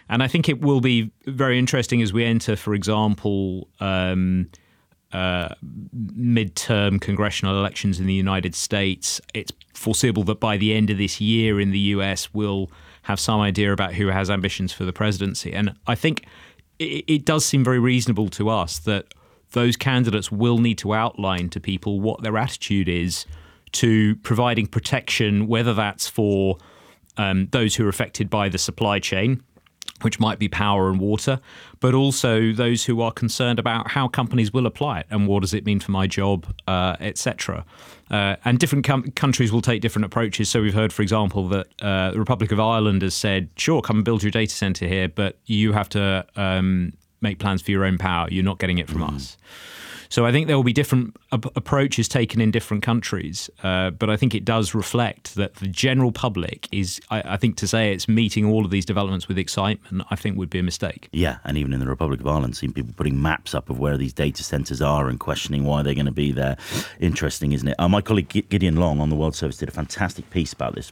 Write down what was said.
And I think it will be very interesting as we enter, for example, midterm congressional elections in the United States. It's foreseeable that by the end of this year in the US, we'll have some idea about who has ambitions for the presidency. And I think it does seem very reasonable to us that those candidates will need to outline to people what their attitude is to providing protection, whether that's for those who are affected by the supply chain, which might be power and water, but also those who are concerned about how companies will apply it and what does it mean for my job, etc. And different countries will take different approaches. So we've heard, for example, that the Republic of Ireland has said, sure, come and build your data center here, but you have to make plans for your own power. You're not getting it from us. So I think there will be different approaches taken in different countries, but I think it does reflect that the general public is, I think to say it's meeting all of these developments with excitement, I think would be a mistake. Yeah, and even in the Republic of Ireland, seeing people putting maps up of where these data centres are and questioning why they're going to be there. Interesting, isn't it? My colleague Gideon Long on the World Service did a fantastic piece about this.